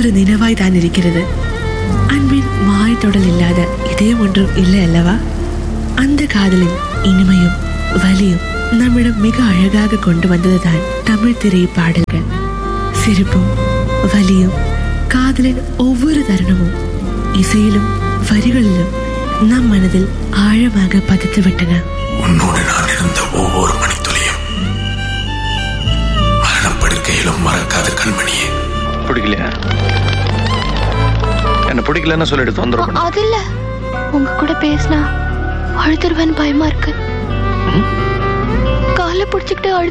ஒரு நினைவாய் தான் இருக்கிறது. அன்பின் மாய் தொடல் இல்லாத இதயம் ஒன்றும் இல்லை அல்லவா? அந்த காதலின் இனிமையும் வலியும் நம்மிடம் மிக அழகாக கொண்டு வந்ததுதான் தமிழ் திரை பாடல்கள். சிரிப்பும் வலியும் காதலின் ஒவ்வொரு தருணமும் இசையிலும் வரிகளிலும் நம் மனதில் ஆழமாக பதித்து விட்டன. உன்னோடு நான் இருந்த ஒவ்வொரு மணித்துளியும் மரணப்படுக்கையிலும் மறக்காத கண்மணியே. பிடிக்கலையா? என்ன பிடிக்கலன்னு சொல்லிட்டு தொந்தரவு. அது இல்ல, உங்க கூட பேசினா அழுதுருவேன் பயமா இருக்கு. காலை பிடிச்சுக்கிட்டு